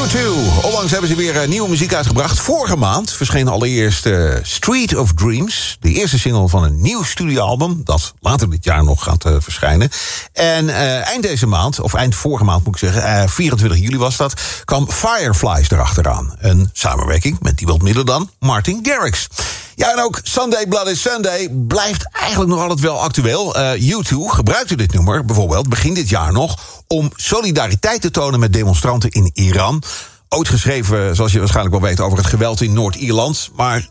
U2. Onlangs hebben ze weer nieuwe muziek uitgebracht. Vorige maand verscheen allereerst Street of Dreams. De eerste single van een nieuw studioalbum dat later dit jaar nog gaat verschijnen. En eind deze maand, of eind vorige maand moet ik zeggen, 24 juli was dat, kwam Fireflies erachteraan. Een samenwerking met niemand minder dan Martin Garrix. Ja, en ook Sunday Bloody Sunday blijft eigenlijk nog altijd wel actueel. U2 gebruikte dit nummer bijvoorbeeld begin dit jaar nog om solidariteit te tonen met demonstranten in Iran. Ooit geschreven, zoals je waarschijnlijk wel weet, over het geweld in Noord-Ierland. Maar